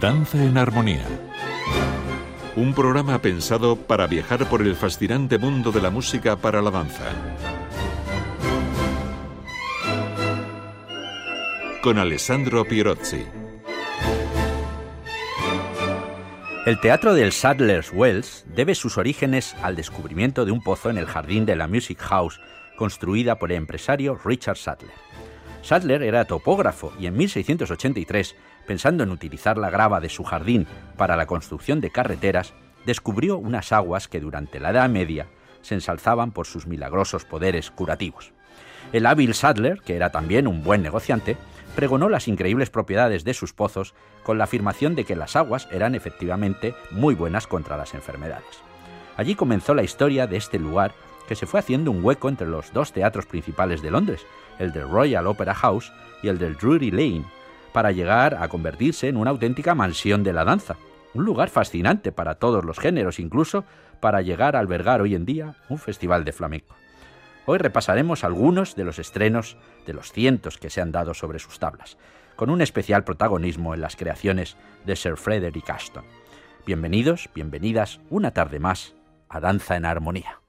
Danza en Armonía. Un programa pensado para viajar por el fascinante mundo de la música para la danza. Con Alessandro Pierozzi. El teatro del Sadler's Wells debe sus orígenes al descubrimiento de un pozo en el jardín de la Music House, construida por el empresario Richard Sadler. Sadler era topógrafo y en 1683, pensando en utilizar la grava de su jardín para la construcción de carreteras, descubrió unas aguas que durante la Edad Media se ensalzaban por sus milagrosos poderes curativos. El hábil Sadler, que era también un buen negociante, pregonó las increíbles propiedades de sus pozos con la afirmación de que las aguas eran efectivamente muy buenas contra las enfermedades. Allí comenzó la historia de este lugar, que se fue haciendo un hueco entre los dos teatros principales de Londres, el del Royal Opera House y el del Drury Lane, para llegar a convertirse en una auténtica mansión de la danza, un lugar fascinante para todos los géneros, incluso para llegar a albergar hoy en día un festival de flamenco. Hoy repasaremos algunos de los estrenos de los cientos que se han dado sobre sus tablas, con un especial protagonismo en las creaciones de Sir Frederick Ashton. Bienvenidos, bienvenidas una tarde más a Danza en Armonía.